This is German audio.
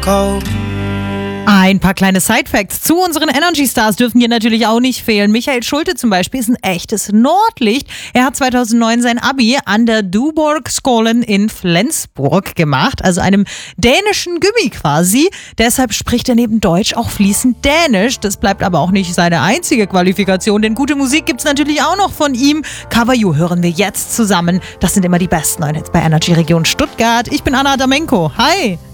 Ein paar kleine Sidefacts zu unseren Energy Stars dürfen hier natürlich auch nicht fehlen. Michael Schulte zum Beispiel ist ein echtes Nordlicht. Er hat 2009 sein Abi an der Duborgskolen in Flensburg gemacht, also einem dänischen Gymmi quasi. Deshalb spricht er neben Deutsch auch fließend Dänisch. Das bleibt aber auch nicht seine einzige Qualifikation, denn gute Musik gibt's natürlich auch noch von ihm. Cover You hören wir jetzt zusammen. Das sind immer die besten neuen Hits bei Energy Region Stuttgart. Ich bin Anna Adamenko. Hi!